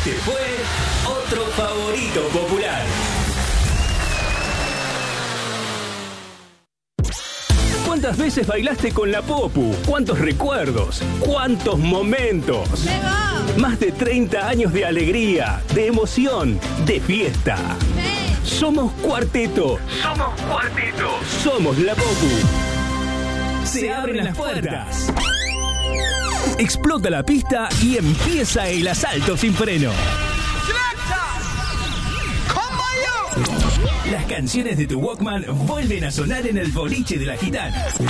Este fue otro favorito popular. ¿Cuántas veces bailaste con la Popu? ¿Cuántos recuerdos? ¿Cuántos momentos? Más de 30 años de alegría, de emoción, de fiesta. Somos Cuarteto. Somos Cuarteto. Somos la Popu. Se abren las puertas. Explota la pista y empieza el asalto sin freno. Las canciones de tu Walkman vuelven a sonar en el boliche de la gitana.